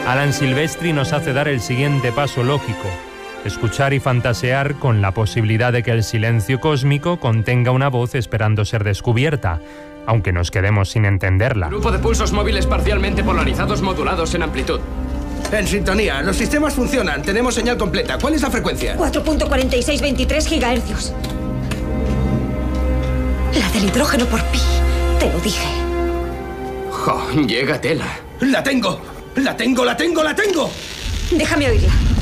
Alan Silvestri nos hace dar el siguiente paso lógico: escuchar y fantasear con la posibilidad de que el silencio cósmico contenga una voz esperando ser descubierta, aunque nos quedemos sin entenderla. Grupo de pulsos móviles parcialmente polarizados modulados en amplitud. En sintonía, los sistemas funcionan, tenemos señal completa. ¿Cuál es la frecuencia? 4.4623 gigahercios. La del hidrógeno por pi, te lo dije. Jo, llega tela. ¡La tengo! ¡La tengo, la tengo, la tengo! Déjame oírla.